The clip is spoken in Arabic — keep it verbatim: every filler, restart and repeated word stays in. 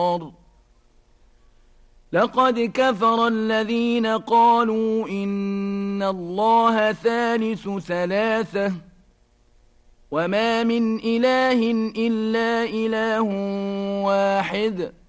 لقد كفر الذين قالوا إن الله ثالث ثلاثة وما من إله إلا إله واحد